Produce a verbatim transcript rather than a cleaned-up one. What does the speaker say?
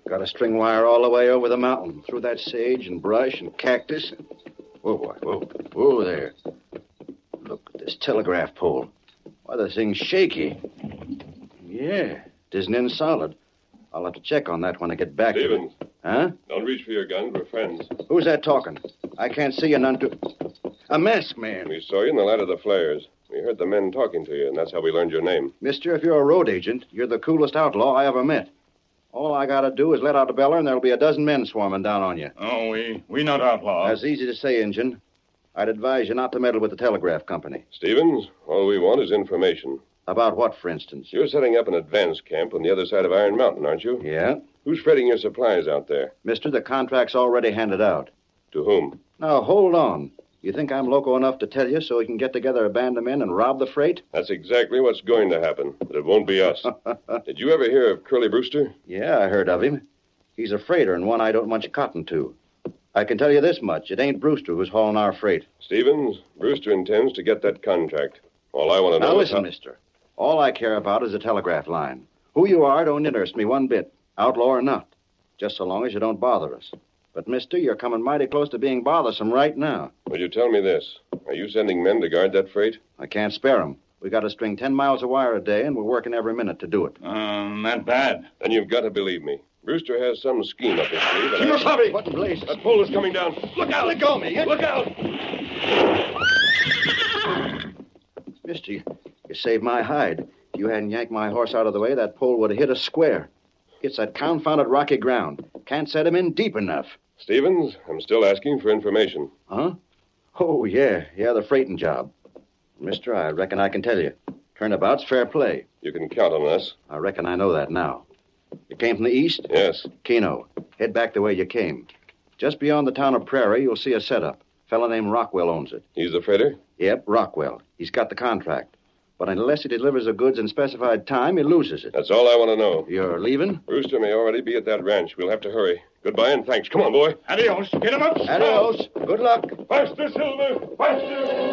Got a string wire all the way over the mountain, through that sage and brush and cactus. Whoa, boy, whoa, whoa there. Look at this telegraph pole. Why, the thing's shaky. Yeah, it isn't in solid. I'll have to check on that when I get back. Stevens. To it. Huh? Don't reach for your gun. We're friends. Who's that talking? I can't see you none too... A masked man. We saw you in the light of the flares. We heard the men talking to you, and that's how we learned your name. Mister, if you're a road agent, you're the coolest outlaw I ever met. All I gotta do is let out a beller, and there'll be a dozen men swarming down on you. Oh, we we not outlaws. That's easy to say, Injun. I'd advise you not to meddle with the telegraph company. Stevens, all we want is information. About what, for instance? You're setting up an advance camp on the other side of Iron Mountain, aren't you? Yeah. Who's freighting your supplies out there? Mister, the contract's already handed out. To whom? Now, hold on. You think I'm loco enough to tell you so we can get together a band of men and rob the freight? That's exactly what's going to happen, but it won't be us. Did you ever hear of Curly Brewster? Yeah, I heard of him. He's a freighter and one I don't much cotton to. I can tell you this much. It ain't Brewster who's hauling our freight. Stevens, Brewster intends to get that contract. All I want to know now, is... Now, listen, how... mister. All I care about is a telegraph line. Who you are don't interest me one bit, outlaw or not, just so long as you don't bother us. But, mister, you're coming mighty close to being bothersome right now. Will you tell me this? Are you sending men to guard that freight? I can't spare 'em. We got to string ten miles of wire a day, and we're working every minute to do it. Um, not bad. Then you've got to believe me. Brewster has some scheme up his sleeve. and You're I- sorry. What in blazes? That pole is coming down. Look out! Let go of me. Look out! Mister, you, you saved my hide. If you hadn't yanked my horse out of the way, that pole would have hit us square. It's that confounded rocky ground. Can't set him in deep enough. Stevens, I'm still asking for information. Huh? Oh, yeah. Yeah, the freighting job. Mister, I reckon I can tell you. Turnabout's fair play. You can count on us. I reckon I know that now. You came from the east? Yes. Keno. Head back the way you came. Just beyond the town of Prairie, you'll see a setup. Fellow named Rockwell owns it. He's the freighter? Yep, Rockwell. He's got the contract. But unless he delivers the goods in specified time, he loses it. That's all I want to know. You're leaving? Brewster may already be at that ranch. We'll have to hurry. Goodbye and thanks. Come on, boy. Adios. Get him up. Adios. Good luck. Faster, Silver! Faster!